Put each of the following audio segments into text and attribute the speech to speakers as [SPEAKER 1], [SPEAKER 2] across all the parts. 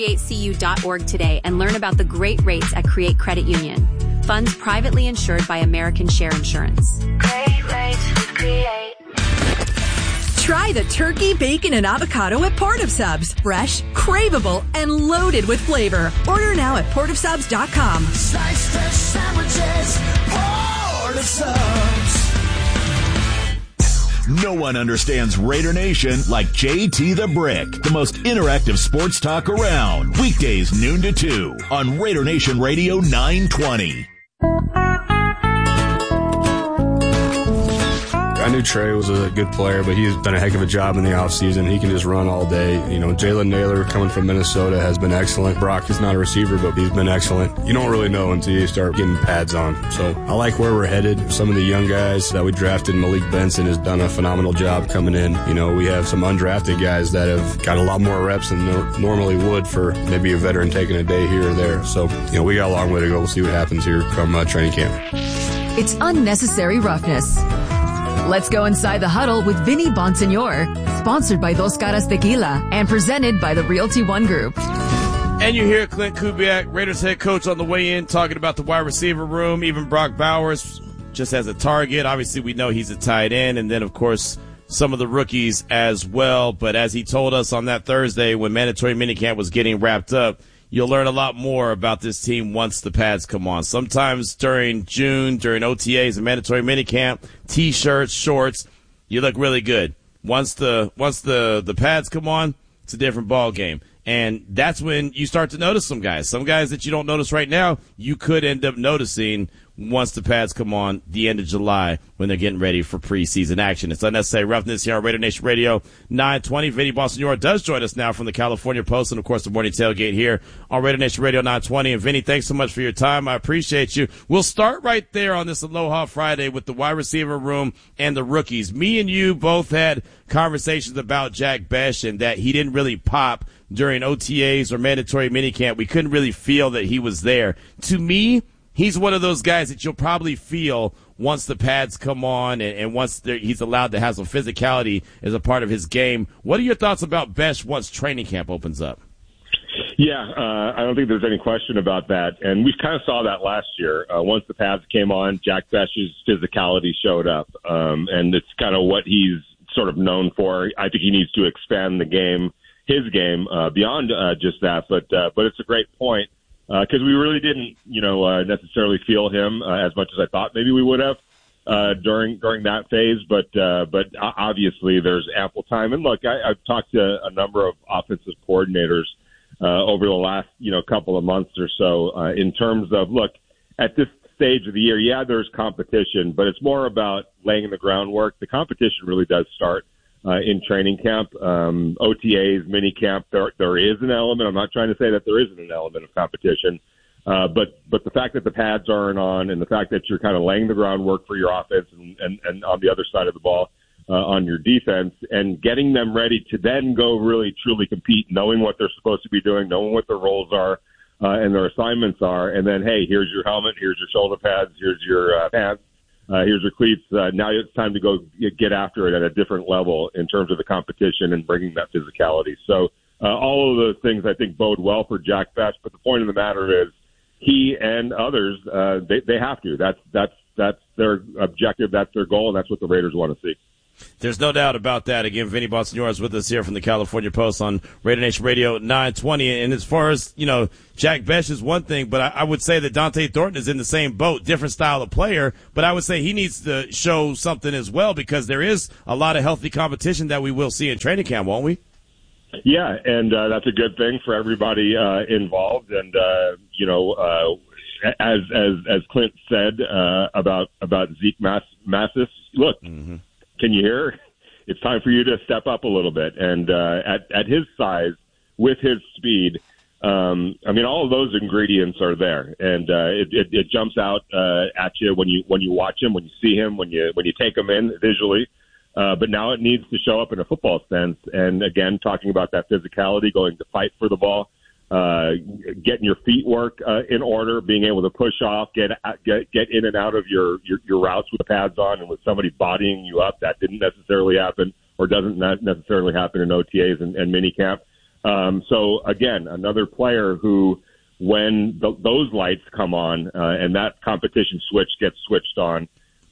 [SPEAKER 1] createcu.org today and learn about the great rates at Create Credit Union. Funds privately insured by American Share Insurance.
[SPEAKER 2] Great rates with Create.
[SPEAKER 3] Try the turkey, bacon, and avocado at Port of Subs. Fresh, craveable, and loaded with flavor. Order now at portofsubs.com.
[SPEAKER 4] Slice fresh sandwiches, Port of Subs.
[SPEAKER 5] No one understands Raider Nation like JT the Brick, the most interactive sports talk around. Weekdays noon to 2 on Raider Nation Radio 920.
[SPEAKER 6] I knew Trey was a good player, but he's done a heck of a job in the offseason. He can just run all day. You know, Jalen Naylor coming from Minnesota has been excellent. Brock is not a receiver, but he's been excellent. You don't really know until you start getting pads on. So I like where we're headed. Some of the young guys that we drafted, Malik Benson has done a phenomenal job coming in. You know, we have some undrafted guys that have got a lot more reps than normally would for maybe a veteran taking a day here or there. So, you know, we got a long way to go. We'll see what happens here come training camp.
[SPEAKER 7] It's unnecessary roughness. Let's go inside the huddle with Vinny Bonsignor, sponsored by Dos Caras Tequila and presented by the Realty One Group.
[SPEAKER 8] And you hear Clint Kubiak, Raiders head coach, on the way in, talking about the wide receiver room. Even Brock Bowers just as a target. Obviously, we know he's a tight end. And then, of course, some of the rookies as well. But as he told us on that Thursday when mandatory minicamp was getting wrapped up, you'll learn a lot more about this team once the pads come on. Sometimes during June, during OTAs and mandatory minicamp, T-shirts, shorts, you look really good. Once the pads come on, it's a different ball game. And that's when you start to notice some guys. Some guys that you don't notice right now, you could end up noticing once the pads come on the end of July when they're getting ready for preseason action. It's Unnecessary Roughness here on Raider Nation Radio 920. Vinny Bonsignor does join us now from the California Post and, of course, the Morning Tailgate here on Raider Nation Radio 920. And, Vinny, thanks so much for your time. I appreciate you. We'll start right there on this Aloha Friday with the wide receiver room and the rookies. Me and you both had conversations about Jack Bech and that he didn't really pop during OTAs or mandatory minicamp. We couldn't really feel that he was there. To me, he's one of those guys that you'll probably feel once the pads come on and once he's allowed to have some physicality as a part of his game. What are your thoughts about Bech once training camp opens up?
[SPEAKER 9] Yeah, I don't think there's any question about that. And we kind of saw that last year. Once the pads came on, Jack Bech's physicality showed up. And it's kind of what he's sort of known for. I think he needs to expand his game beyond just that. But it's a great point. Because we really didn't, necessarily feel him as much as I thought maybe we would have during that phase. But obviously there's ample time. And look, I've talked to a number of offensive coordinators over the last couple of months or so in terms of, look, at this stage of the year, yeah, there's competition, but it's more about laying the groundwork. The competition really does start in training camp, OTAs, mini camp. There is an element. I'm not trying to say that there isn't an element of competition, but the fact that the pads aren't on and the fact that you're kind of laying the groundwork for your offense and on the other side of the ball on your defense and getting them ready to then go really truly compete, knowing what they're supposed to be doing, knowing what their roles are and their assignments are, and then, hey, here's your helmet, here's your shoulder pads, here's your pants. Here's your cleats. Now it's time to go get after it at a different level in terms of the competition and bringing that physicality. So all of those things I think bode well for Jack Bech. But the point of the matter is he and others, they have to. That's their objective. That's their goal. And that's what the Raiders want to see.
[SPEAKER 8] There's no doubt about that. Again, Vinny Bonsignor is with us here from the California Post on Raider Nation Radio 920. And as far as, Jack Bech is one thing, but I would say that Dante Thornton is in the same boat, different style of player. But I would say he needs to show something as well because there is a lot of healthy competition that we will see in training camp, won't we?
[SPEAKER 9] Yeah, and that's a good thing for everybody involved. And, as Clint said about Zeke Massis, look, mm-hmm. Can you hear? It's time for you to step up a little bit. And at his size, with his speed, all of those ingredients are there, and it jumps out at you when you watch him, when you see him, when you take him in visually. But now it needs to show up in a football sense. And again, talking about that physicality, going to fight for the ball, getting your feet work in order, being able to push off, get in and out of your routes with the pads on and with somebody bodying you up. That didn't necessarily happen or doesn't necessarily happen in OTAs and minicamp. So again, another player who, when those lights come on and that competition switch gets switched on,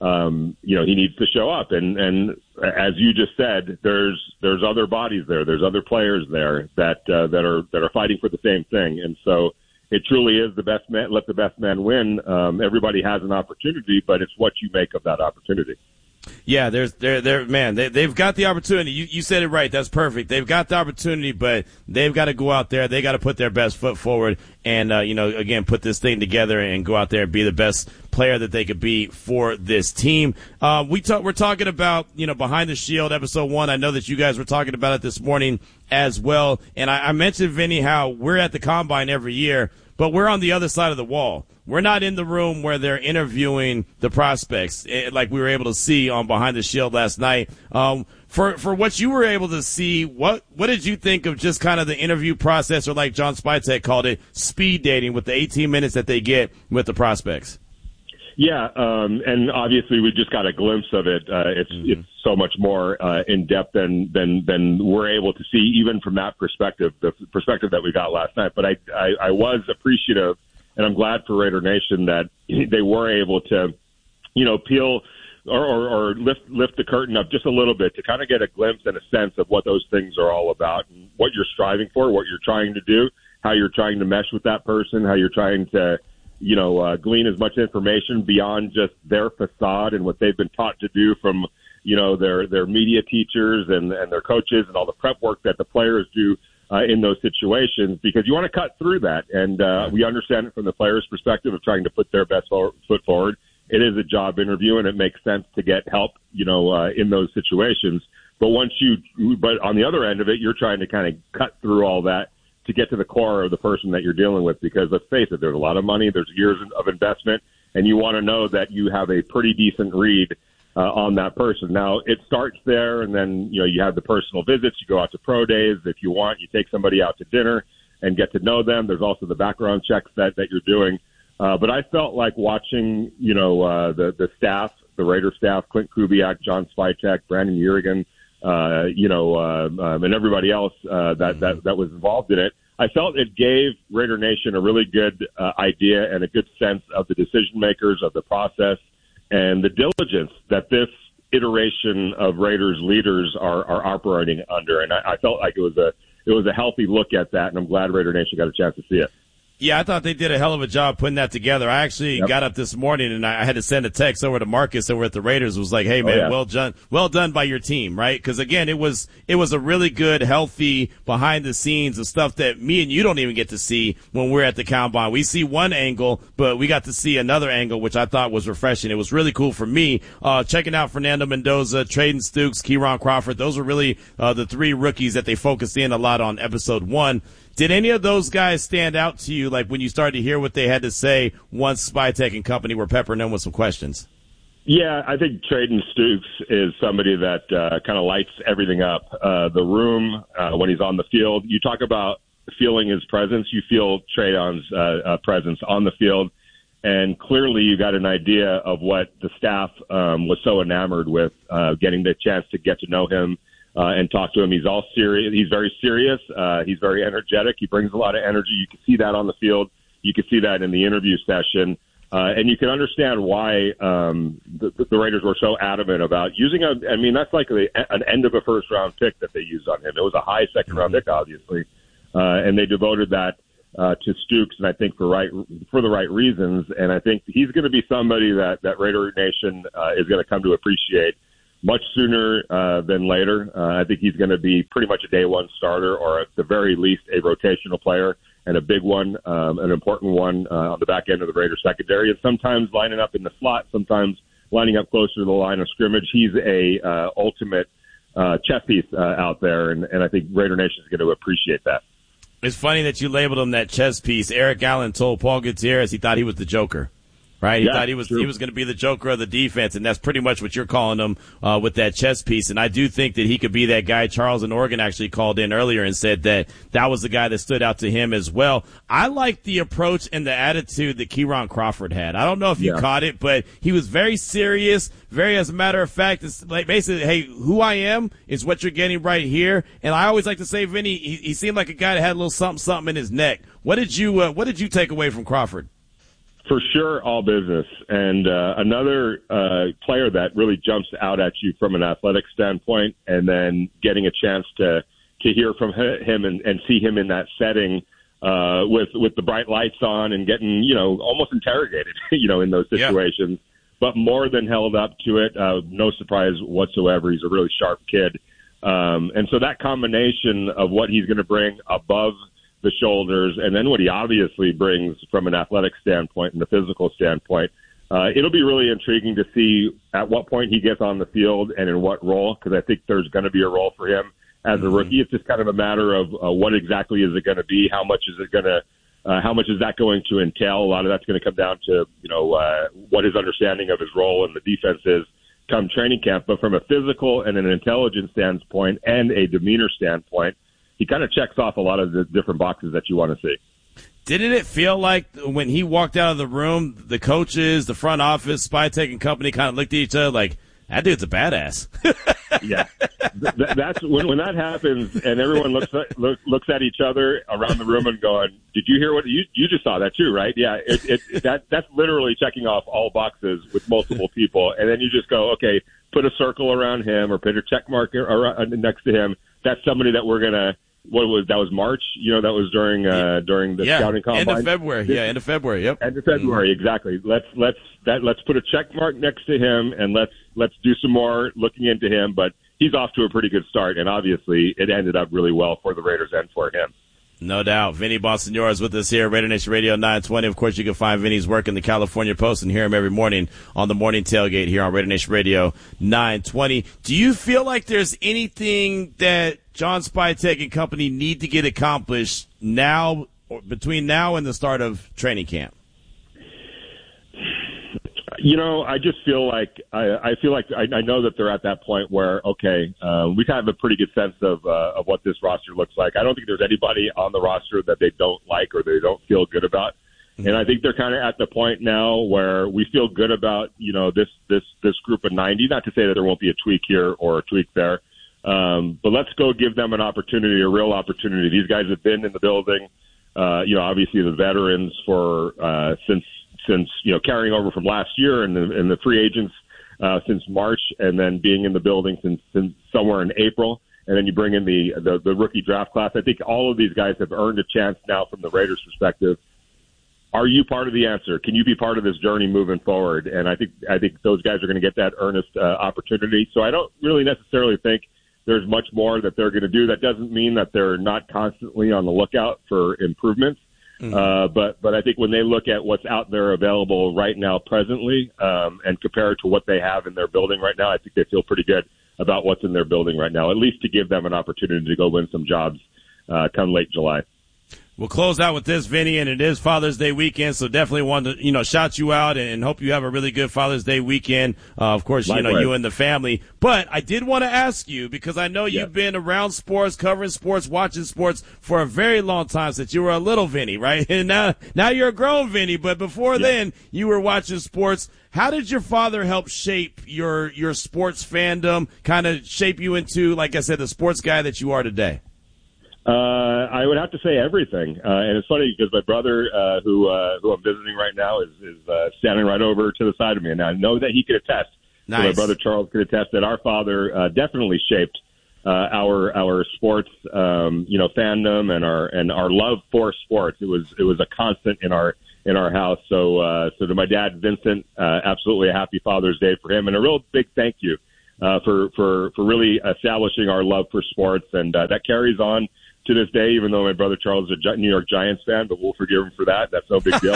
[SPEAKER 9] he needs to show up. And as you just said, there's other bodies there. There's other players there that are fighting for the same thing. And so it truly is the best man. Let the best man win. Everybody has an opportunity, but it's what you make of that opportunity.
[SPEAKER 8] Yeah, they've got the opportunity. You said it right. That's perfect. They've got the opportunity, but they've got to go out there. They got to put their best foot forward and, again, put this thing together and go out there and be the best player that they could be for this team. We're talking about, Behind the Shield, episode 1. I know that you guys were talking about it this morning as well. And I mentioned, Vinny, how we're at the Combine every year, but we're on the other side of the wall. We're not in the room where they're interviewing the prospects, like we were able to see on Behind the Shield last night. For what you were able to see, what did you think of just kind of the interview process, or like John Spytek called it, speed dating, with the 18 minutes that they get with the prospects?
[SPEAKER 9] Yeah, and obviously we just got a glimpse of it. It's so much more in depth than we're able to see, even from that perspective, the perspective that we got last night. But I was appreciative. And I'm glad for Raider Nation that they were able to, peel or lift the curtain up just a little bit to kind of get a glimpse and a sense of what those things are all about, and what you're striving for, what you're trying to do, how you're trying to mesh with that person, how you're trying to, glean as much information beyond just their facade and what they've been taught to do from, their media teachers and their coaches and all the prep work that the players do in those situations, because you want to cut through that. And we understand it from the player's perspective of trying to put their best foot forward. It is a job interview, and it makes sense to get help, in those situations. But on the other end of it, you're trying to kind of cut through all that to get to the core of the person that you're dealing with, because let's face it, there's a lot of money, there's years of investment, and you want to know that you have a pretty decent read on that person. Now, it starts there, and then, you have the personal visits. You go out to pro days. If you want, you take somebody out to dinner and get to know them. There's also the background checks that you're doing. But I felt like watching, the staff, the Raider staff, Clint Kubiak, John Spytek, Brandon Urigan, and everybody else that was involved in it. I felt it gave Raider Nation a really good idea and a good sense of the decision makers, of the process, and the diligence that this iteration of Raiders leaders are operating under. And I felt like it was a healthy look at that, and I'm glad Raider Nation got a chance to see it.
[SPEAKER 8] Yeah, I thought they did a hell of a job putting that together. I actually got up this morning and I had to send a text over to Marcus over at the Raiders. It was like, hey man, well done by your team, right? Because again, it was a really good, healthy behind the scenes of stuff that me and you don't even get to see when we're at the Combine. We see one angle, but we got to see another angle, which I thought was refreshing. It was really cool for me. Checking out Fernando Mendoza, Traden Stukes, Kieron Crawford. Those were really the three rookies that they focused in a lot on episode 1. Did any of those guys stand out to you, like when you started to hear what they had to say once Spytek and company were peppering them with some questions?
[SPEAKER 9] Yeah, I think Traden Stukes is somebody that kind of lights everything up. The room, when he's on the field, you talk about feeling his presence. You feel Traden's presence on the field. And clearly you got an idea of what the staff was so enamored with, getting the chance to get to know him. And talk to him. He's all serious. He's very serious. He's very energetic. He brings a lot of energy. You can see that on the field. You can see that in the interview session. And you can understand why the Raiders were so adamant about using that's like an end of a first-round pick that they used on him. It was a high second-round pick, obviously. And they devoted that to Stukes, and I think for the right reasons. And I think he's going to be somebody that Raider Nation is going to come to appreciate much sooner than later. I think he's going to be pretty much a day one starter, or at the very least a rotational player, and a big one, an important one on the back end of the Raiders secondary, and sometimes lining up in the slot, sometimes lining up closer to the line of scrimmage. He's a ultimate chess piece out there, and I think Raider Nation is going to appreciate that.
[SPEAKER 8] It's funny that you labeled him that chess piece. Eric Allen told Paul Gutierrez he thought he was the Joker. Right, he
[SPEAKER 9] Yeah,
[SPEAKER 8] thought he was going to be the joker of the defense, and that's pretty much what you're calling him with that chess piece. And I do think that he could be that guy. Charles in Oregon actually called in earlier and said that was the guy that stood out to him as well. I like the approach and the attitude that Kieron Crawford had. I don't know if you caught it, but he was very serious, very, as a matter of fact, it's like basically, hey, who I am is what you're getting right here. And I always like to say, Vinny, he seemed like a guy that had a little something in his neck. What did you take away from Crawford?
[SPEAKER 9] For sure, all business. And another player that really jumps out at you from an athletic standpoint, and then getting a chance to hear from him and see him in that setting with the bright lights on and getting, almost interrogated, in those situations. Yeah. But more than held up to it. No surprise whatsoever. He's a really sharp kid. And so that combination of what he's going to bring above the shoulders, and then what he obviously brings from an athletic standpoint and the physical standpoint. It'll be really intriguing to see at what point he gets on the field and in what role, because I think there's going to be a role for him as a rookie. It's just kind of a matter of what exactly is it going to be, how much is that going to entail. A lot of that's going to come down to what his understanding of his role in the defense is come training camp. But from a physical and an intelligence standpoint and a demeanor standpoint, he kind of checks off a lot of the different boxes that you want to see.
[SPEAKER 8] Didn't it feel like when he walked out of the room, the coaches, the front office, Spytek and company kind of looked at each other like, that dude's a badass?
[SPEAKER 9] Yeah. That's when that happens and everyone looks at each other around the room and going, did you hear what you just saw that too, right? Yeah. That's literally checking off all boxes with multiple people. And then you just go, okay, put a circle around him or put a check mark next to him. That's somebody that we're going to, that was March, that was during the scouting combine.
[SPEAKER 8] End of February. End of February. Yep.
[SPEAKER 9] End of February. Exactly. Let's put a check mark next to him and let's do some more looking into him, but he's off to a pretty good start, and obviously it ended up really well for the Raiders and for him.
[SPEAKER 8] No doubt. Vinny Bonsignore is with us here, Raider Nation Radio 920. Of course, you can find Vinny's work in the California Post and hear him every morning on the morning tailgate here on Raider Nation Radio 920. Do you feel like there's anything that John Spytek and company need to get accomplished now, or between now and the start of training camp?
[SPEAKER 9] I just feel like I know that they're at that point where, okay, we kind of have a pretty good sense of what this roster looks like. I don't think there's anybody on the roster that they don't like or they don't feel good about. And I think they're kind of at the point now where we feel good about, this group of 90, not to say that there won't be a tweak here or a tweak there. But let's go give them an opportunity, a real opportunity. These guys have been in the building, obviously the veterans for, since carrying over from last year and the free agents since March, and then being in the building since somewhere in April, and then you bring in the rookie draft class. I think all of these guys have earned a chance now from the Raiders' perspective. Are you part of the answer? Can you be part of this journey moving forward? And I think those guys are going to get that earnest opportunity. So I don't really necessarily think there's much more that they're going to do. That doesn't mean that they're not constantly on the lookout for improvements. But I think when they look at what's out there available right now presently and compare it to what they have in their building right now, I think they feel pretty good about what's in their building right now, at least to give them an opportunity to go win some jobs come late July.
[SPEAKER 8] We'll close out with this, Vinny, and it is Father's Day weekend, so definitely wanted to, shout you out and hope you have a really good Father's Day weekend. Of course,
[SPEAKER 9] likewise,
[SPEAKER 8] you and the family. But I did want to ask you, because I know you've been around sports, covering sports, watching sports for a very long time since you were a little Vinny, right? And now you're a grown Vinny, but before then, you were watching sports. How did your father help shape your sports fandom, kind of shape you into, like I said, the sports guy that you are today?
[SPEAKER 9] I would have to say everything. And it's funny because my brother, who I'm visiting right now, is standing right over to the side of me. And I know that he could attest.
[SPEAKER 8] Nice.
[SPEAKER 9] So my brother Charles could attest that our father definitely shaped our sports, fandom and our love for sports. It was a constant in our house. So to my dad, Vincent, absolutely a happy Father's Day for him, and a real big thank you for really establishing our love for sports, and that carries on to this day, even though my brother Charles is a New York Giants fan, but we'll forgive him for that. That's no big deal.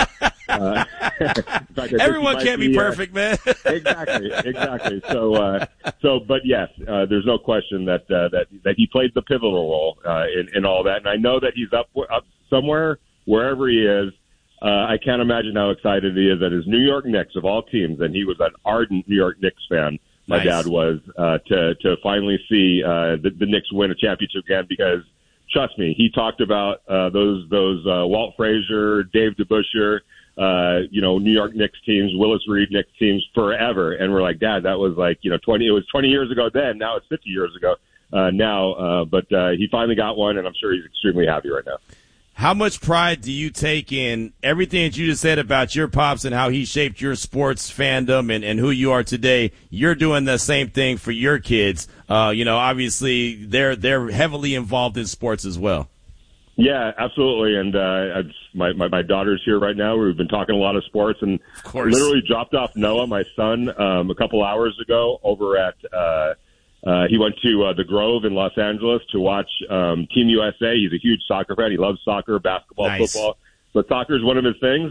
[SPEAKER 9] In fact,
[SPEAKER 8] everyone can't be perfect, man.
[SPEAKER 9] Exactly. But yes, there's no question that he played the pivotal role in all that. And I know that he's up somewhere, wherever he is, I can't imagine how excited he is that his New York Knicks, of all teams, and he was an ardent New York Knicks fan, my dad was, to finally see the Knicks win a championship again, because trust me, he talked about those Walt Frazier, Dave DeBusschere, New York Knicks teams, Willis Reed Knicks teams forever. And we're like, Dad, that was like, 20 years ago then. Now it's 50 years ago but he finally got one, and I'm sure he's extremely happy right now.
[SPEAKER 8] How much pride do you take in everything that you just said about your pops and how he shaped your sports fandom and who you are today? You're doing the same thing for your kids. Obviously they're heavily involved in sports as well.
[SPEAKER 9] Yeah, absolutely. And my daughter's here right now. We've been talking a lot of sports, and
[SPEAKER 8] of course,
[SPEAKER 9] literally dropped off Noah, my son, a couple hours ago over at he went to the Grove in Los Angeles to watch Team USA. He's a huge soccer fan. He loves soccer, basketball, football, but soccer is one of his things.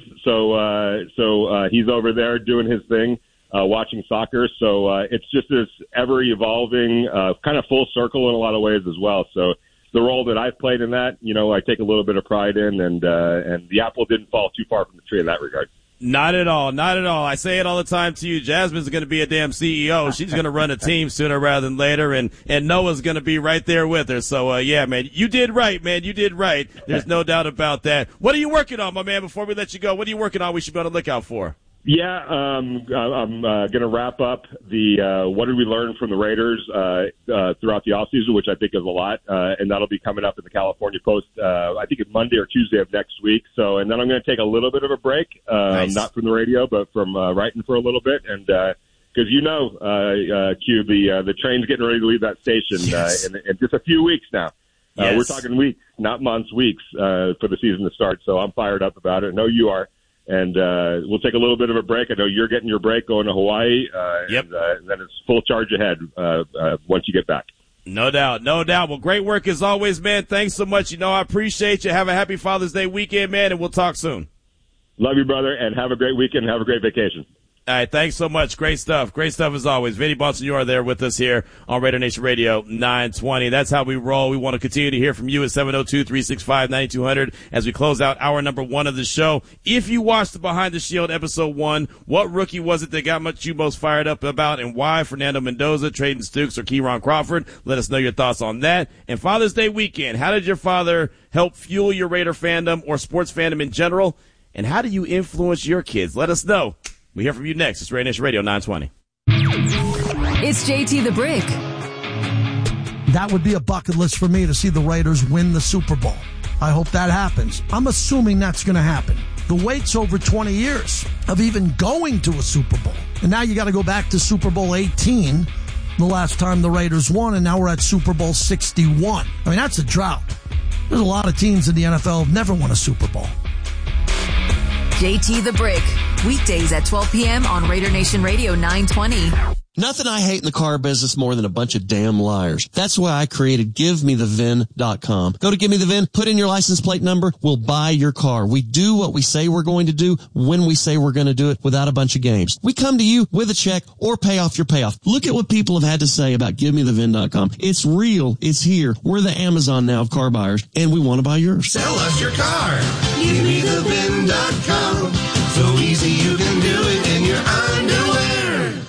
[SPEAKER 9] So he's over there doing his thing, watching soccer. So it's just this ever-evolving, kind of full circle in a lot of ways as well. So the role that I've played in that, I take a little bit of pride in, and the apple didn't fall too far from the tree in that regard.
[SPEAKER 8] Not at all. Not at all. I say it all the time to you. Jasmine's going to be a damn CEO. She's going to run a team sooner rather than later, and Noah's going to be right there with her. So, yeah, man, you did right, man. You did right. There's no doubt about that. What are you working on, my man, before we let you go? What are you working on we should be on the lookout for?
[SPEAKER 9] Yeah, I'm going to wrap up the what did we learn from the Raiders throughout the offseason, which I think is a lot, and that'll be coming up in the California Post, I think it's Monday or Tuesday of next week. So, and then I'm going to take a little bit of a break, not from the radio, but from writing for a little bit, and because Q, the train's getting ready to leave that station in just a few weeks now. We're talking weeks, not months, weeks for the season to start. So I'm fired up about it. I know you are. And we'll take a little bit of a break. I know you're getting your break going to Hawaii.
[SPEAKER 8] Yep.
[SPEAKER 9] And then it's full charge ahead once you get back.
[SPEAKER 8] No doubt. No doubt. Well, great work as always, man. Thanks so much. I appreciate you. Have a happy Father's Day weekend, man, and we'll talk soon.
[SPEAKER 9] Love you, brother, and have a great weekend. Have a great vacation.
[SPEAKER 8] All right, thanks so much. Great stuff. Great stuff as always. Vinny Bonsignore there with us here on Raider Nation Radio 920. That's how we roll. We want to continue to hear from you at 702-365-9200 as we close out hour number 1 of the show. If you watched the Behind the Shield episode 1, what rookie was it that got you most fired up about, and why? Fernando Mendoza, Trayden Stukes, or Keyron Crawford? Let us know your thoughts on that. And Father's Day weekend, how did your father help fuel your Raider fandom or sports fandom in general? And how do you influence your kids? Let us know. We hear from you next. It's Raider Nation Radio 920.
[SPEAKER 7] It's JT the Brick.
[SPEAKER 10] That would be a bucket list for me to see the Raiders win the Super Bowl. I hope that happens. I'm assuming that's going to happen. The wait's over 20 years of even going to a Super Bowl. And now you got to go back to Super Bowl 18, the last time the Raiders won, and now we're at Super Bowl 61. I mean, that's a drought. There's a lot of teams in the NFL have never won a Super Bowl.
[SPEAKER 7] JT the Brick. Weekdays at 12 p.m. on Raider Nation Radio 920.
[SPEAKER 11] Nothing I hate in the car business more than a bunch of damn liars. That's why I created GiveMeTheVIN.com. Go to Give Me the VIN, put in your license plate number, we'll buy your car. We do what we say we're going to do when we say we're going to do it without a bunch of games. We come to you with a check or pay off your payoff. Look at what people have had to say about GiveMeTheVIN.com. It's real. It's here. We're the Amazon now of car buyers, and we want to buy yours.
[SPEAKER 4] Sell us your car. GiveMeTheVIN.com. So easy you can do it in your underwear.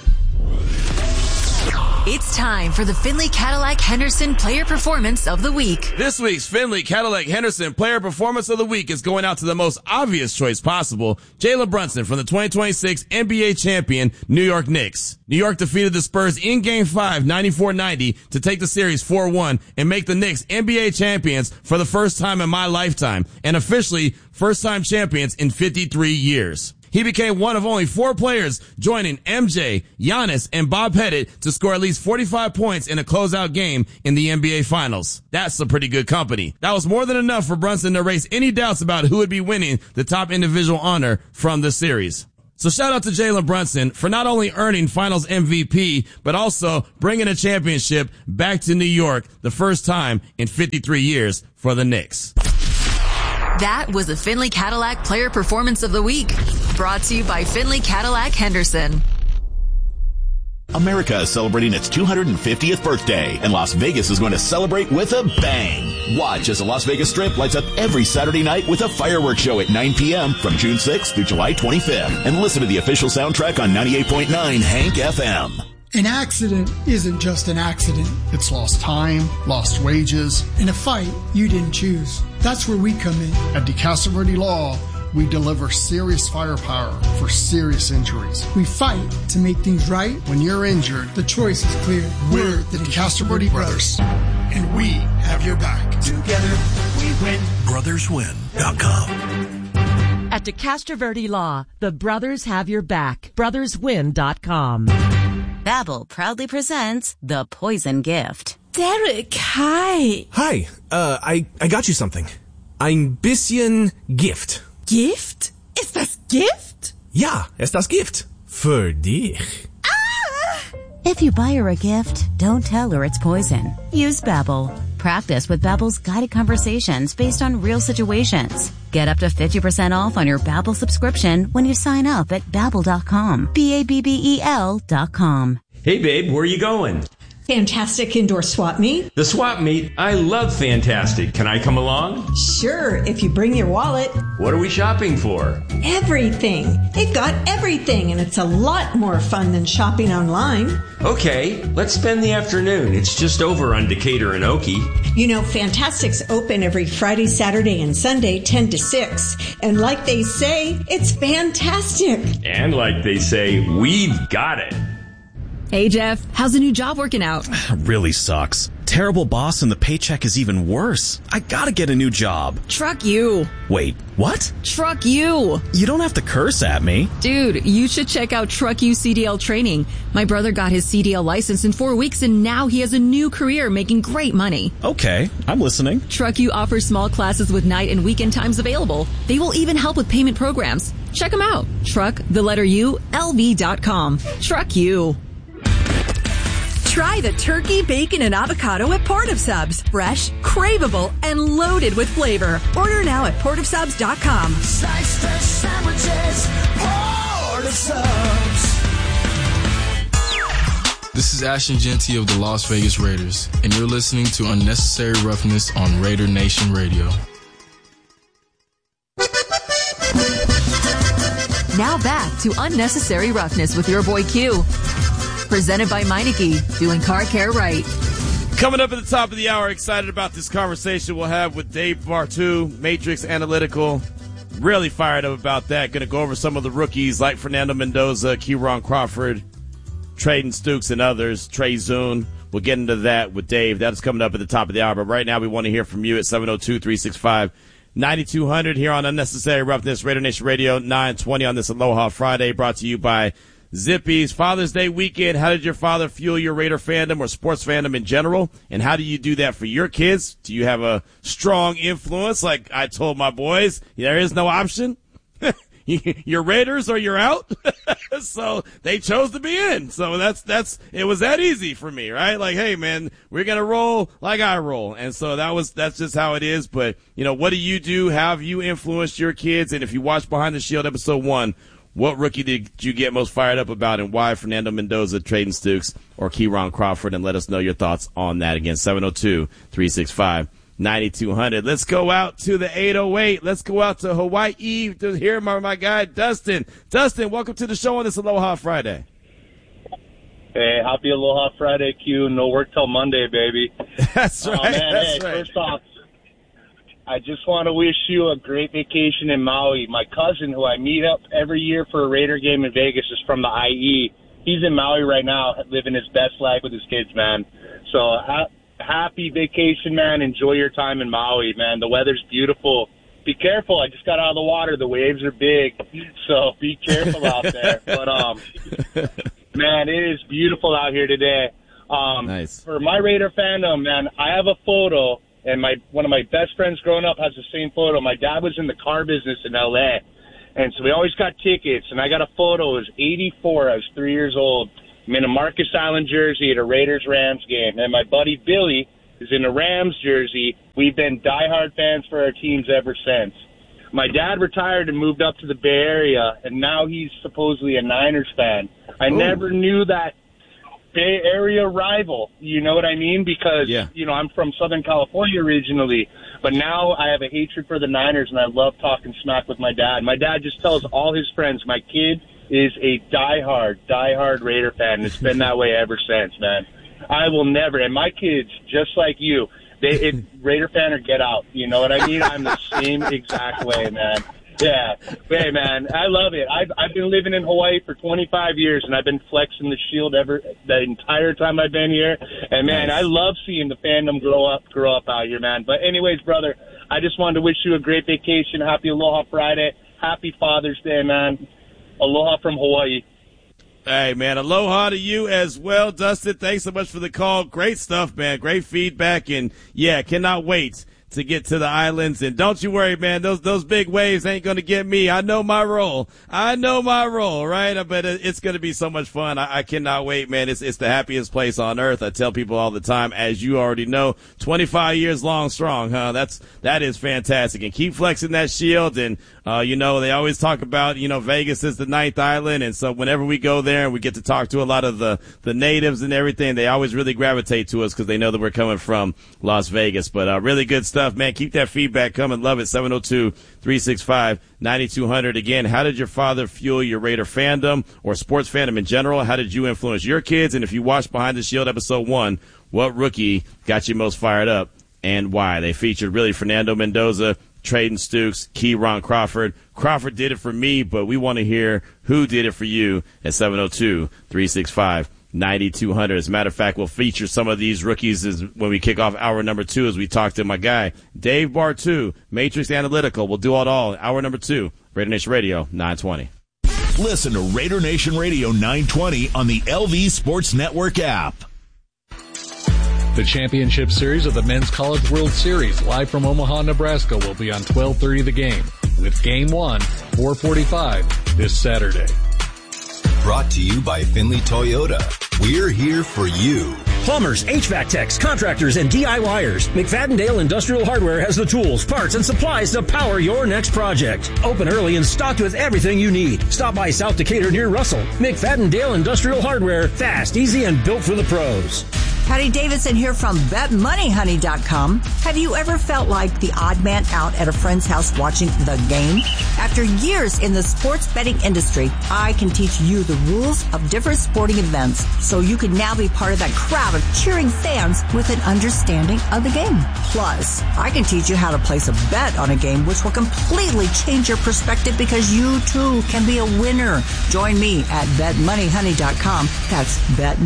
[SPEAKER 7] It's time for the Findlay Cadillac Henderson Player Performance of the Week.
[SPEAKER 8] This week's Findlay Cadillac Henderson Player Performance of the Week is going out to the most obvious choice possible, Jalen Brunson from the 2026 NBA champion New York Knicks. New York defeated the Spurs in Game 5, 94-90, to take the series 4-1 and make the Knicks NBA champions for the first time in my lifetime, and officially first-time champions in 53 years. He became one of only 4 players joining MJ, Giannis, and Bob Pettit to score at least 45 points in a closeout game in the NBA Finals. That's some pretty good company. That was more than enough for Brunson to erase any doubts about who would be winning the top individual honor from the series. So shout out to Jalen Brunson for not only earning Finals MVP, but also bringing a championship back to New York the first time in 53 years for the Knicks.
[SPEAKER 7] That was the Findlay Cadillac Player Performance of the Week, brought to you by Findlay Cadillac Henderson.
[SPEAKER 5] America is celebrating its 250th birthday, and Las Vegas is going to celebrate with a bang. Watch as the Las Vegas Strip lights up every Saturday night with a fireworks show at 9 p.m. from June 6th through July 25th. And listen to the official soundtrack on 98.9 Hank FM.
[SPEAKER 12] An accident isn't just an accident. It's lost time, lost wages, and a fight you didn't choose. That's where we come in. At DeCastroverde Law, we deliver serious firepower for serious injuries. We fight to make things right. When you're injured, the choice is clear. We're the DeCastroverde Brothers, and we have your back.
[SPEAKER 4] Together we win. BrothersWin.com.
[SPEAKER 13] At DeCastroverde Law, the brothers have your back. BrothersWin.com.
[SPEAKER 14] Babbel proudly presents The Poison Gift.
[SPEAKER 15] Derek, hi.
[SPEAKER 16] Hi, I got you something. Ein bisschen Gift.
[SPEAKER 15] Gift? Ist das Gift?
[SPEAKER 16] Ja, ist das Gift. Für dich.
[SPEAKER 14] If you buy her a gift, don't tell her it's poison. Use Babbel. Practice with Babbel's guided conversations based on real situations. Get up to 50% off on your Babbel subscription when you sign up at Babbel.com. Babbel.com.
[SPEAKER 17] Hey, babe, where are you going?
[SPEAKER 15] Fantastic Indoor Swap Meet.
[SPEAKER 17] The swap meet? I love Fantastic. Can I come along?
[SPEAKER 15] Sure, if you bring your wallet.
[SPEAKER 17] What are we shopping for?
[SPEAKER 15] Everything. They've got everything, and it's a lot more fun than shopping online.
[SPEAKER 17] Okay, let's spend the afternoon. It's just over on Decatur and Okie.
[SPEAKER 15] You know, Fantastic's open every Friday, Saturday, and Sunday, 10 to 6. And like they say, it's fantastic.
[SPEAKER 17] And like they say, we've got it.
[SPEAKER 7] Hey, Jeff, how's the new job working out?
[SPEAKER 18] Really sucks. Terrible boss and the paycheck is even worse. I gotta get a new job.
[SPEAKER 7] Truck you.
[SPEAKER 18] Wait, what?
[SPEAKER 7] Truck you.
[SPEAKER 18] You don't have to curse at me.
[SPEAKER 7] Dude, you should check out Truck You CDL training. My brother got his CDL license in 4 weeks and now he has a new career making great money.
[SPEAKER 18] Okay, I'm listening.
[SPEAKER 7] Truck You offers small classes with night and weekend times available. They will even help with payment programs. Check them out. Truck, the letter U, LV.com. Truck You.
[SPEAKER 3] Try the turkey, bacon, and avocado at Port of Subs. Fresh, craveable, and loaded with flavor. Order now at portofsubs.com.
[SPEAKER 4] Slice fresh sandwiches, Port of Subs.
[SPEAKER 19] This is Ashton Genty of the Las Vegas Raiders, and you're listening to Unnecessary Roughness on Raider Nation Radio.
[SPEAKER 7] Now back to Unnecessary Roughness with your boy Q. Presented by Meineke, doing car care right.
[SPEAKER 8] Coming up at the top of the hour, excited about this conversation we'll have with Dave Bartu, Matrix Analytical. Really fired up about that. Going to go over some of the rookies like Fernando Mendoza, Kieron Crawford, Trayden Stukes, and others. Trey Zune. We'll get into that with Dave. That is coming up at the top of the hour. But right now, we want to hear from you at 702-365-9200 here on Unnecessary Roughness, Raider Nation Radio, 920 on this Aloha Friday, brought to you by Zippy's. Father's Day weekend, how did your father fuel your Raider fandom or sports fandom in general? And how do you do that for your kids? Do you have a strong influence? Like I told my boys, there is no option. You're Raiders or you're out. So they chose to be in. So it was that easy for me, right? Like, hey man, we're going to roll like I roll. And so that's just how it is. But you know, what do you do? How have you influenced your kids? And if you watch Behind the Shield episode 1, what rookie did you get most fired up about and why? Fernando Mendoza, Trayden Stukes, or Kieron Crawford? And let us know your thoughts on that. Again, 702-365-9200. Let's go out to the 808. Let's go out to Hawaii to hear my guy, Dustin. Dustin, welcome to the show on this Aloha Friday.
[SPEAKER 20] Hey, happy Aloha Friday, Q. No work till Monday, baby.
[SPEAKER 8] That's right.
[SPEAKER 20] Man,
[SPEAKER 8] that's
[SPEAKER 20] hey,
[SPEAKER 8] right.
[SPEAKER 20] First off, I just want to wish you a great vacation in Maui. My cousin, who I meet up every year for a Raider game in Vegas, is from the IE. He's in Maui right now, living his best life with his kids, man. So happy vacation, man. Enjoy your time in Maui, man. The weather's beautiful. Be careful. I just got out of the water. The waves are big, so be careful out there. But, man, it is beautiful out here today.
[SPEAKER 8] Nice.
[SPEAKER 20] For my Raider fandom, man, I have a photo. And one of my best friends growing up has the same photo. My dad was in the car business in L.A., and so we always got tickets. And I got a photo. It was 84. I was 3 years old. I'm in a Marcus Allen jersey at a Raiders-Rams game. And my buddy Billy is in a Rams jersey. We've been diehard fans for our teams ever since. My dad retired and moved up to the Bay Area, and now he's supposedly a Niners fan. I never knew that Bay Area rival. You know what I mean? Because, you know, I'm from Southern California originally, but now I have a hatred for the Niners, and I love talking smack with my dad. My dad just tells all his friends my kid is a diehard Raider fan, and it's been that way ever since, man. I will never, and my kids, just like you, Raider fan or get out. You know what I mean? I'm the same exact way, man. Yeah. Hey, man, I love it. I've been living in Hawaii for 25 years, and I've been flexing the shield the entire time I've been here. And, man, I love seeing the fandom grow up out here, man. But anyways, brother, I just wanted to wish you a great vacation. Happy Aloha Friday. Happy Father's Day, man. Aloha from Hawaii.
[SPEAKER 8] Hey, man, aloha to you as well, Dustin. Thanks so much for the call. Great stuff, man. Great feedback. And, yeah, cannot wait to get to the islands. And don't you worry, man, those big waves ain't going to get me. I know my role, right? But it's going to be so much fun. I cannot wait, man. It's the happiest place on earth. I tell people all the time, as you already know, 25 years long strong, huh? That is fantastic. And keep flexing that shield. And, you know, they always talk about, you know, Vegas is the 9th island. And so whenever we go there and we get to talk to a lot of the natives and everything, they always really gravitate to us because they know that we're coming from Las Vegas. But, really good stuff. Man, keep that feedback coming. Love it. 702-365-9200. Again, how did your father fuel your Raider fandom or sports fandom in general? How did you influence your kids? And if you watched Behind the Shield episode 1, what rookie got you most fired up and why? They featured really Fernando Mendoza, Trayden Stukes, Keyron Crawford. Crawford did it for me, but we want to hear who did it for you at 702-365-9200. As a matter of fact, we'll feature some of these rookies when we kick off hour number 2 as we talk to my guy, Dave Bartu, Matrix Analytical. We'll do it all. Hour number 2, Raider Nation Radio, 920.
[SPEAKER 5] Listen to Raider Nation Radio 920 on the LV Sports Network app.
[SPEAKER 21] The championship series of the Men's College World Series, live from Omaha, Nebraska, will be on 12:30 The Game, with Game 1, 4:45 this Saturday.
[SPEAKER 22] Brought to you by Finley Toyota. We're here for you.
[SPEAKER 23] Plumbers, HVAC techs, contractors, and DIYers. McFadden-Dale Industrial Hardware has the tools, parts, and supplies to power your next project. Open early and stocked with everything you need. Stop by South Decatur near Russell. McFadden-Dale Industrial Hardware. Fast, easy, and built for the pros.
[SPEAKER 24] Patty Davidson here from BetMoneyHoney.com. Have you ever felt like the odd man out at a friend's house watching the game? After years in the sports betting industry, I can teach you the rules of different sporting events so you can now be part of that crowd of cheering fans with an understanding of the game. Plus, I can teach you how to place a bet on a game which will completely change your perspective because you too can be a winner. Join me at BetMoneyHoney.com. That's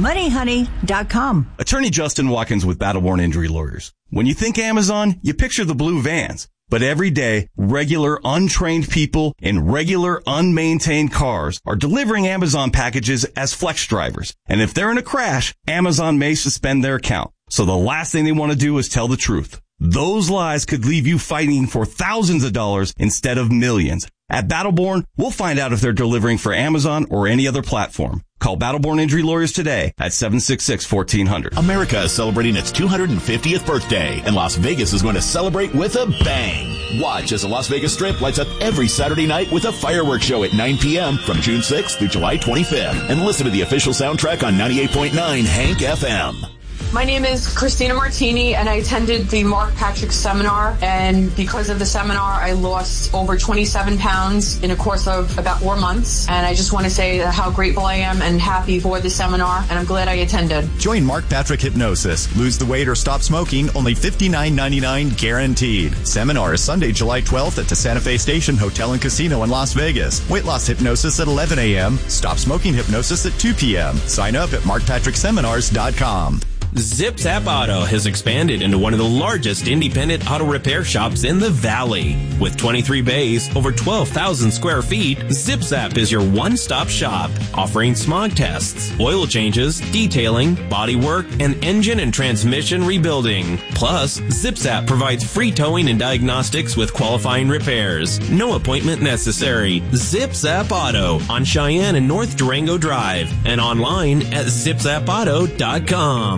[SPEAKER 24] BetMoneyHoney.com.
[SPEAKER 25] Attorney Justin Watkins with Battleborn Injury Lawyers. When you think Amazon, you picture the blue vans. But every day, regular untrained people in regular unmaintained cars are delivering Amazon packages as flex drivers. And if they're in a crash, Amazon may suspend their account. So the last thing they want to do is tell the truth. Those lies could leave you fighting for thousands of dollars instead of millions. At Battleborn, we'll find out if they're delivering for Amazon or any other platform. Call Battleborn Injury Lawyers today at 766-1400.
[SPEAKER 5] America is celebrating its 250th birthday, and Las Vegas is going to celebrate with a bang. Watch as the Las Vegas Strip lights up every Saturday night with a fireworks show at 9 p.m. from June 6th through July 25th. And listen to the official soundtrack on 98.9 Hank FM.
[SPEAKER 26] My name is Christina Martini, and I attended the Mark Patrick seminar, and because of the seminar, I lost over 27 pounds in a course of about 4 months, and I just want to say how grateful I am and happy for the seminar, and I'm glad I attended.
[SPEAKER 27] Join Mark Patrick Hypnosis. Lose the weight or stop smoking, only $59.99 guaranteed. Seminar is Sunday, July 12th at the Santa Fe Station Hotel and Casino in Las Vegas. Weight loss hypnosis at 11 a.m., stop smoking hypnosis at 2 p.m. Sign up at markpatrickseminars.com.
[SPEAKER 17] Zip Zap Auto has expanded into one of the largest independent auto repair shops in the Valley. With 23 bays, over 12,000 square feet, Zip Zap is your one-stop shop, offering smog tests, oil changes, detailing, body work, and engine and transmission rebuilding. Plus, Zip Zap provides free towing and diagnostics with qualifying repairs. No appointment necessary. Zip Zap Auto on Cheyenne and North Durango Drive and online at zipzapauto.com.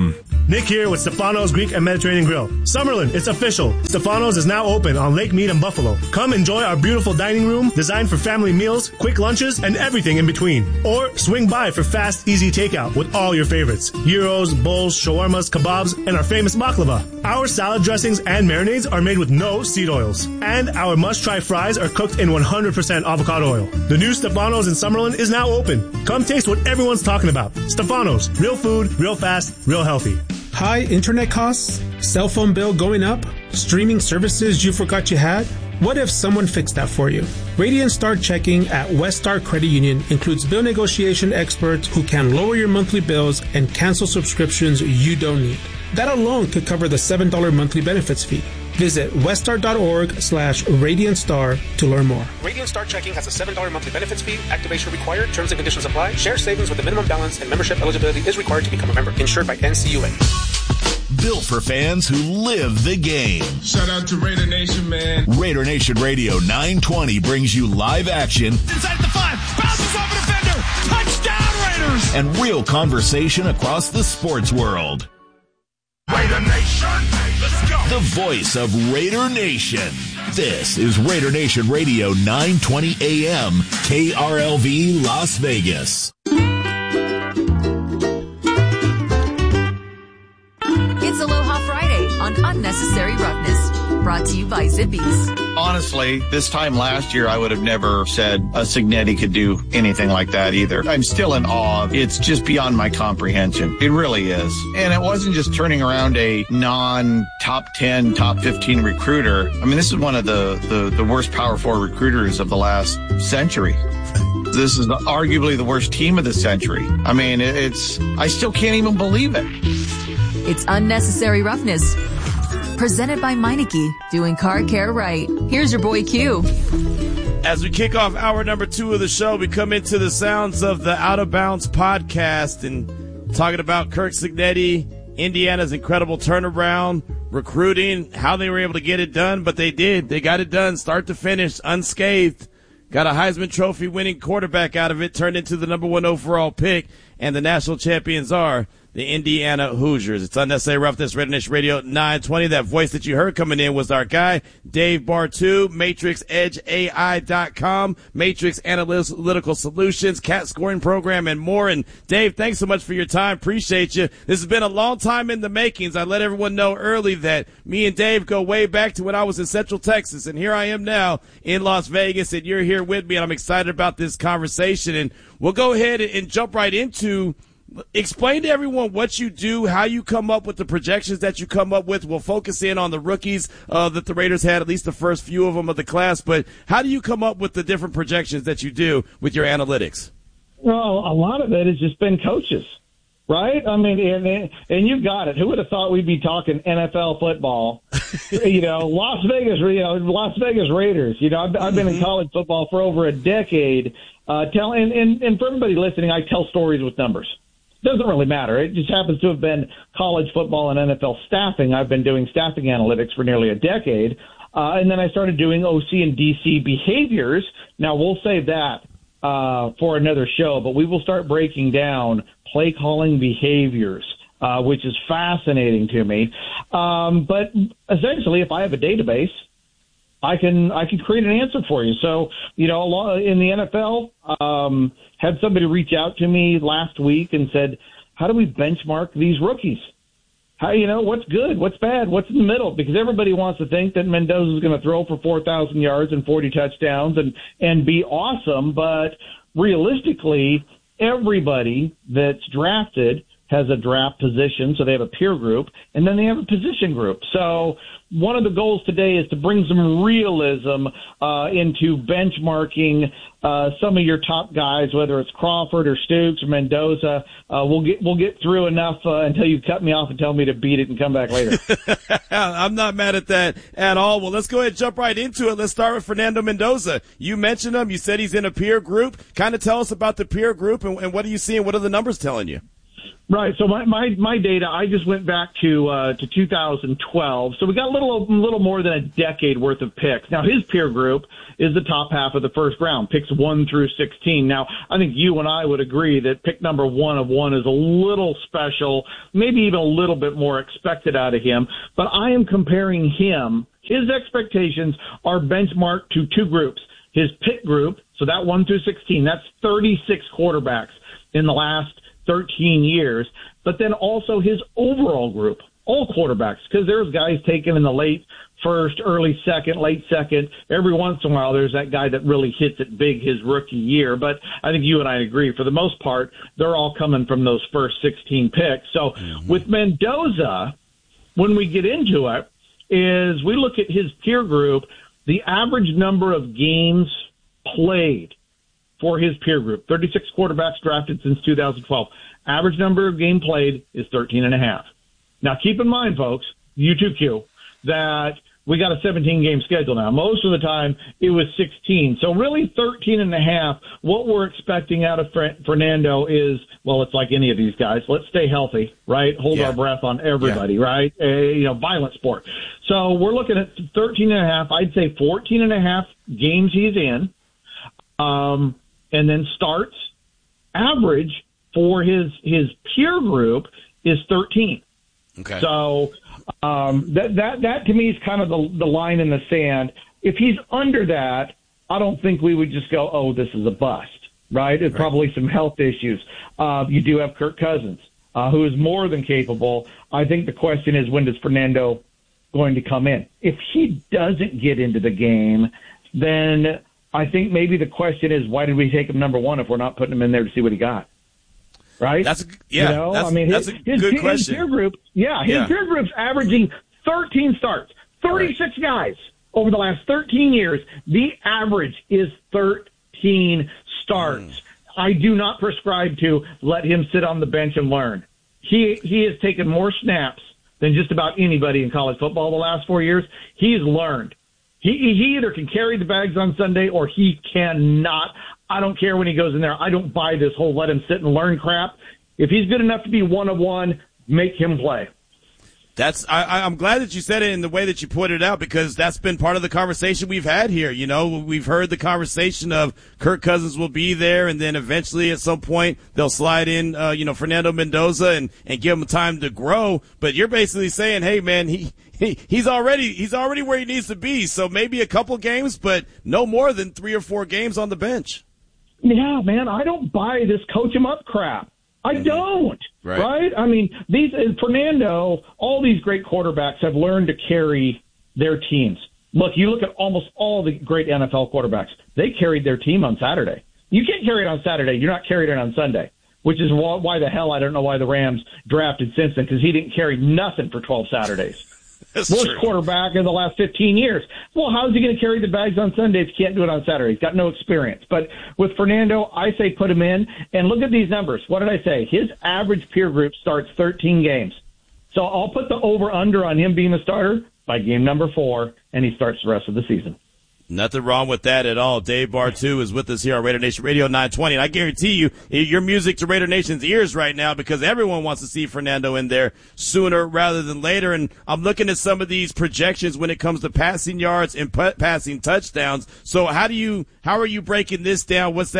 [SPEAKER 1] Nick here with Stefano's Greek and Mediterranean Grill. Summerlin, it's official. Stefano's is now open on Lake Mead and Buffalo. Come enjoy our beautiful dining room designed for family meals, quick lunches, and everything in between. Or swing by for fast, easy takeout with all your favorites. Gyros, bowls, shawarmas, kebabs, and our famous baklava. Our salad dressings and marinades are made with no seed oils. And our must-try fries are cooked in 100% avocado oil. The new Stefano's in Summerlin is now open. Come taste what everyone's talking about. Stefano's. Real food, real fast, real healthy.
[SPEAKER 2] High internet costs? Cell phone bill going up? Streaming services you forgot you had? What if someone fixed that for you? Radiant Star Checking at West Star Credit Union includes bill negotiation experts who can lower your monthly bills and cancel subscriptions you don't need. That alone could cover the $7 monthly benefits fee. Visit weststar.org/RadiantStar to learn more. Radiant Star Checking has a $7 monthly benefits fee. Activation required. Terms and conditions apply. Share savings with a minimum balance and membership eligibility is required to become a member. Insured by NCUA.
[SPEAKER 5] Built for fans who live the game.
[SPEAKER 6] Shout out to Raider Nation, man.
[SPEAKER 5] Raider Nation Radio 920 brings you live action.
[SPEAKER 6] Inside the 5. Bounces off a defender. Touchdown, Raiders.
[SPEAKER 5] And real conversation across the sports world.
[SPEAKER 6] Raider Nation. Let's go.
[SPEAKER 5] The voice of Raider Nation. This is Raider Nation Radio 920 AM, KRLV Las Vegas.
[SPEAKER 7] It's Aloha Friday on Unnecessary Roughness, brought to you by Zippies.
[SPEAKER 9] Honestly, this time last year, I would have never said a Cignetti could do anything like that either. I'm still in awe. It's just beyond my comprehension. It really is. And it wasn't just turning around a non-top 10, top 15 recruiter. I mean, this is one of the worst Power 4 recruiters of the last century. This is arguably the worst team of the century. I mean, I still can't even believe it.
[SPEAKER 7] It's Unnecessary Roughness. Presented by Meineke, doing car care right. Here's your boy Q.
[SPEAKER 8] As we kick off hour number 2 of the show, we come into the sounds of the Out of Bounds podcast and talking about Kirk Cignetti, Indiana's incredible turnaround, recruiting, how they were able to get it done, but they did. They got it done, start to finish, unscathed. Got a Heisman Trophy winning quarterback out of it, turned into the number 1 overall pick, and the national champions are the Indiana Hoosiers. It's Unnecessary Roughness, Raider Nation Radio 920. That voice that you heard coming in was our guy, Dave Bartu, MatrixEdgeAI.com, Matrix Analytical Solutions, Cat Scoring Program, and more. And Dave, thanks so much for your time. Appreciate you. This has been a long time in the makings. I let everyone know early that me and Dave go way back to when I was in Central Texas, and here I am now in Las Vegas, and you're here with me, and I'm excited about this conversation. And we'll go ahead and jump right into explain to everyone what you do, how you come up with the projections that you come up with. We'll focus in on the rookies that the Raiders had, at least the first few of them of the class. But how do you come up with the different projections that you do with your analytics?
[SPEAKER 10] Well, a lot of it has just been coaches, right? I mean, and you've got it. Who would have thought we'd be talking NFL football? Las Vegas Raiders. I've been in college football for over a decade. And for everybody listening, I tell stories with numbers. Doesn't really matter. It just happens to have been college football and NFL staffing. I've been doing staffing analytics for nearly a decade. And then I started doing OC and DC behaviors. Now, we'll save that for another show, but we will start breaking down play calling behaviors, which is fascinating to me. But essentially, if I have a database, I can create an answer for you. So, in the NFL, had somebody reach out to me last week and said, how do we benchmark these rookies? How, what's good? What's bad? What's in the middle? Because everybody wants to think that Mendoza is going to throw for 4,000 yards and 40 touchdowns and be awesome. But realistically, everybody that's drafted has a draft position, so they have a peer group, and then they have a position group. So one of the goals today is to bring some realism into benchmarking some of your top guys, whether it's Crawford or Stoops or Mendoza. We'll get through enough until you cut me off and tell me to beat it and come back later.
[SPEAKER 8] I'm not mad at that at all. Well, let's go ahead and jump right into it. Let's start with Fernando Mendoza. You mentioned him. You said he's in a peer group. Kind of tell us about the peer group and what are you seeing? What are the numbers telling you?
[SPEAKER 10] Right. So my data, I just went back to 2012. So we got a little more than a decade worth of picks. Now his peer group is the top half of the first round, picks 1 through 16. Now I think you and I would agree that pick number 1 of 1 is a little special, maybe even a little bit more expected out of him. But I am comparing him. His expectations are benchmarked to 2 groups. His pick group, so that 1 through 16, that's 36 quarterbacks in the last 13 years, but then also his overall group, all quarterbacks, because there's guys taken in the late first, early second, late second. Every once in a while, there's that guy that really hits it big his rookie year. But I think you and I agree, for the most part, they're all coming from those first 16 picks. So with Mendoza, when we get into it, is we look at his peer group, the average number of games played for his peer group, 36 quarterbacks drafted since 2012. Average number of game played is 13.5. Now, keep in mind, folks, you too, Q, that we got a 17-game schedule now. Most of the time, it was 16. So really 13.5, what we're expecting out of Fernando is, well, it's like any of these guys. Let's stay healthy, right? Hold our breath on everybody, right? Violent sport. So we're looking at 13.5. I'd say 14.5 games he's in. And then starts. Average for his peer group is 13.
[SPEAKER 8] Okay.
[SPEAKER 10] So that to me is kind of the line in the sand. If he's under that, I don't think we would just go, oh, this is a bust, right? It's probably some health issues. You do have Kirk Cousins, who is more than capable. I think the question is, when does Fernando going to come in? If he doesn't get into the game, then I think maybe the question is, why did we take him number 1 if we're not putting him in there to see what he got? Right?
[SPEAKER 8] That's a good question.
[SPEAKER 10] His peer group, his peer group's averaging 13 starts, 36 guys over the last 13 years. The average is 13 starts. I do not prescribe to let him sit on the bench and learn. He has taken more snaps than just about anybody in college football the last 4 years. He's learned. He either can carry the bags on Sunday or he cannot. I don't care when he goes in there. I don't buy this whole let him sit and learn crap. If he's good enough to be 1 of 1, make him play.
[SPEAKER 8] I'm glad that you said it in the way that you put it out, because that's been part of the conversation we've had here. You know, we've heard the conversation of Kirk Cousins will be there, and then eventually at some point they'll slide in, Fernando Mendoza and give him time to grow. But you're basically saying, hey man, he's already where he needs to be. So maybe a couple games, but no more than 3 or 4 games on the bench.
[SPEAKER 10] Yeah, man, I don't buy this coach him up crap. I don't. Right? I mean, Fernando, all these great quarterbacks have learned to carry their teams. Look, you look at almost all the great NFL quarterbacks. They carried their team on Saturday. You can't carry it on Saturday. You're not carrying it on Sunday, which is why the hell I don't know why the Rams drafted Simpson, because he didn't carry nothing for 12 Saturdays. Worst quarterback in the last 15 years. Well, how's he going to carry the bags on Sunday if he can't do it on Saturday? He's got no experience. But with Fernando, I say put him in. And look at these numbers. What did I say? His average peer group starts 13 games. So I'll put the over-under on him being the starter by game number 4, and he starts the rest of the season.
[SPEAKER 8] Nothing wrong with that at all. Dave Bartoo is with us here on Raider Nation Radio 920. And I guarantee you, your music to Raider Nation's ears right now, because everyone wants to see Fernando in there sooner rather than later. And I'm looking at some of these projections when it comes to passing yards and passing touchdowns. So how are you breaking this down? What's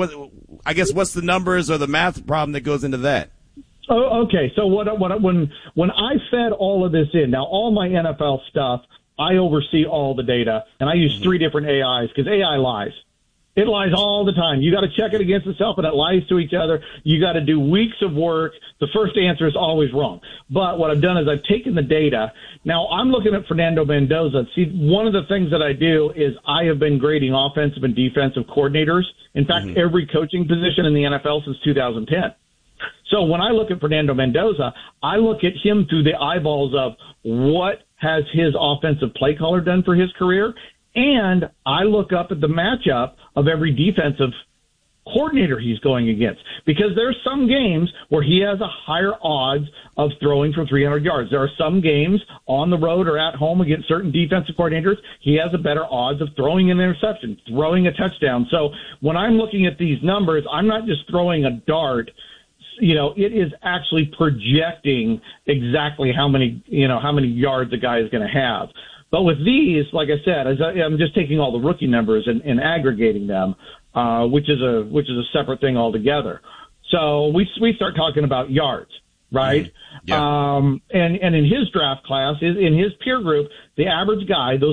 [SPEAKER 8] the numbers or the math problem that goes into that?
[SPEAKER 10] Oh, okay. So when I fed all of this in, now all my NFL stuff, I oversee all the data, and I use 3 different AIs, because AI lies. It lies all the time. You got to check it against itself, and it lies to each other. You got to do weeks of work. The first answer is always wrong. But what I've done is I've taken the data. Now I'm looking at Fernando Mendoza. See, one of the things that I do is I have been grading offensive and defensive coordinators. In fact, every coaching position in the NFL since 2010. So when I look at Fernando Mendoza, I look at him through the eyeballs of what has his offensive play caller done for his career, and I look up at the matchup of every defensive coordinator he's going against, because there's some games where he has a higher odds of throwing for 300 yards. There are some games on the road or at home against certain defensive coordinators, he has a better odds of throwing an interception, throwing a touchdown. So when I'm looking at these numbers, I'm not just throwing a dart it is actually projecting exactly how many yards a guy is going to have. But with these, like I said, I'm just taking all the rookie numbers and aggregating them, which is a separate thing altogether. So we start talking about yards, right? Yeah. And in his draft class, in his peer group, the average guy, those